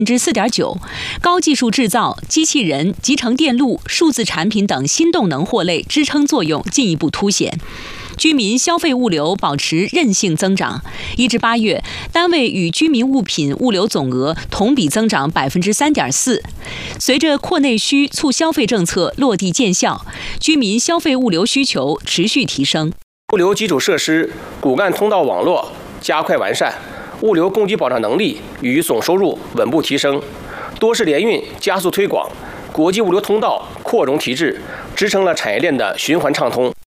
4.9%，高技术制造、机器人、集成电路、数字产品等新动能货类支撑作用进一步凸显。居民消费物流保持韧性增长，1至8月，单位与居民物品物流总额同比增长3.4%。随着扩内需促消费政策落地见效，居民消费物流需求持续提升。 物流基础设施、骨干通道网络加快完善，物流供给保障能力与总收入稳步提升，多式联运加速推广，国际物流通道扩容提质，支撑了产业链的循环畅通。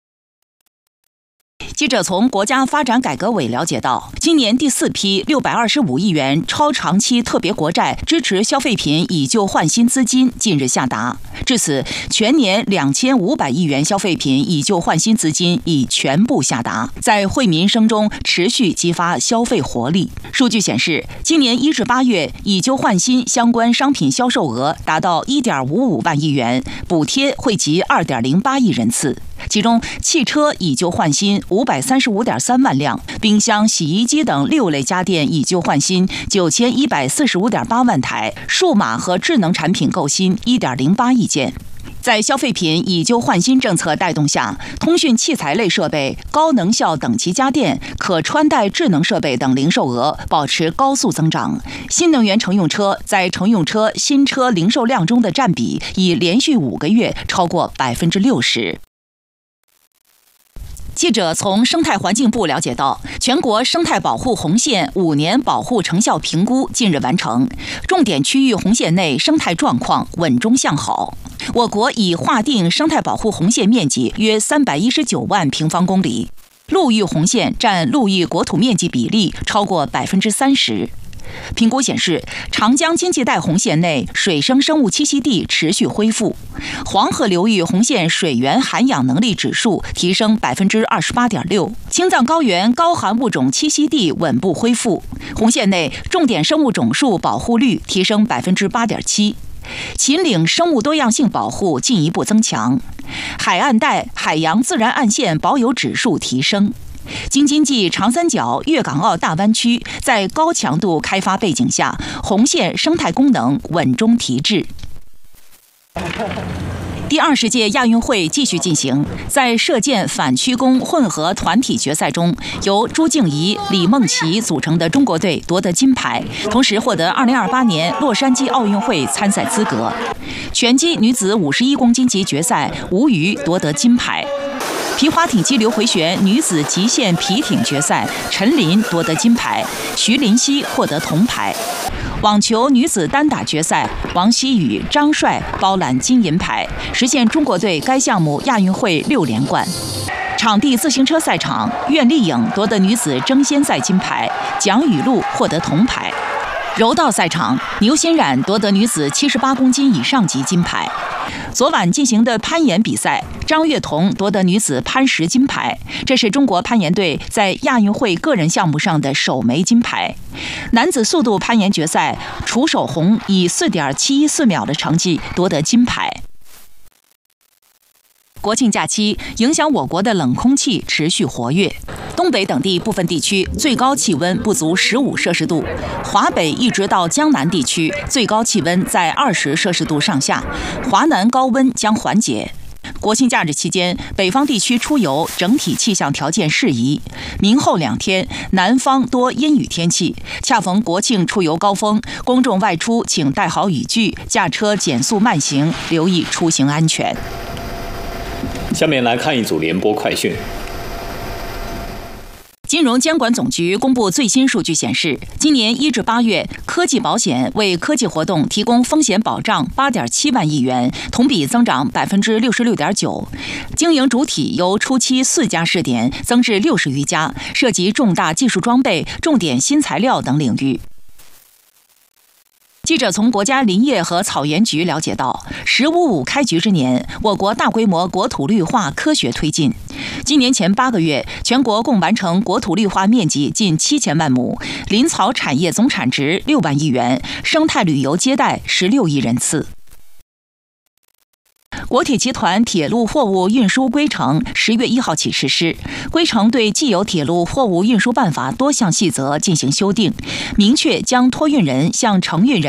记者从国家发展改革委了解到，今年第4批625亿元超长期特别国债支持消费品以旧换新资金近日下达，至此全年2500亿元消费品以旧换新资金已全部下达，在惠民生中持续激发消费活力。数据显示，今年1至8月以旧换新相关商品销售额达到1.55万亿元，补贴惠及2.08亿人次。其中，汽车以旧换新535.3万辆，冰箱、洗衣机等6类家电以旧换新9145.8万台，数码和智能产品购新1.08亿件。在消费品以旧换新政策带动下，通讯器材类设备、高能效等级家电、可穿戴智能设备等零售额保持高速增长。新能源乘用车在乘用车新车零售量中的占比已连续5个月超过60%。记者从生态环境部了解到，全国生态保护红线5年保护成效评估近日完成，重点区域红线内生态状况稳中向好。我国已划定生态保护红线面积约319万平方公里，陆域红线占陆域国土面积比例超过30%。评估显示，长江经济带红线内水生生物栖息地持续恢复，黄河流域红线水源涵养能力指数提升28.6%，青藏高原高寒物种栖息地稳步恢复，红线内重点生物种数保护率提升8.7%。秦岭生物多样性保护进一步增强，海岸带海洋自然岸线保有指数提升。京津冀长三角粤港澳大湾区在高强度开发背景下，红线生态功能稳中提质。第20届亚运会继续进行，在射箭反曲弓混合团体决赛中，由朱静怡、李梦琪组成的中国队夺得金牌，同时获得2028年洛杉矶奥运会参赛资格。拳击女子51公斤级决赛，吴瑜夺得金牌。皮划艇激流回旋女子极限皮艇决赛，陈琳夺得金牌，徐林熙获得铜牌。网球女子单打决赛，王希雨、张帅包揽金银牌，实现中国队该项目亚运会6连冠。场地自行车赛场，苑丽颖夺得女子争先赛金牌，蒋雨露获得铜牌。柔道赛场，牛欣冉夺得女子78公斤以上级金牌。昨晚进行的攀岩比赛，张悦彤夺得女子攀石金牌，这是中国攀岩队在亚运会个人项目上的首枚金牌。男子速度攀岩决赛，楚守宏以4.714秒的成绩夺得金牌。国庆假期影响我国的冷空气持续活跃，东北等地部分地区最高气温不足15摄氏度，华北一直到江南地区最高气温在20摄氏度上下，华南高温将缓解。国庆假日期间，北方地区出游整体气象条件适宜。明后2天，南方多阴雨天气，恰逢国庆出游高峰，公众外出请带好雨具，驾车减速慢行，留意出行安全。 下面来看一组联播快讯。 金融监管总局公布最新数据显示，今年1至8月，科技保险为科技活动提供风险保障8.7万亿元，同比增长66.9%。经营主体由初期4家试点增至60余家，涉及重大技术装备、重点新材料等领域。记者从国家林业和草原局了解到，“15+5”开局之年，我国大规模国土绿化科学推进。今年前8个月，全国共完成国土绿化面积近7000万亩，林草产业总产值6万亿元，生态旅游接待16亿人次。 国铁集团铁路货物运输规程10月1号起实施，规程对既有铁路货物运输办法多项细则进行修订，明确将托运人向承运人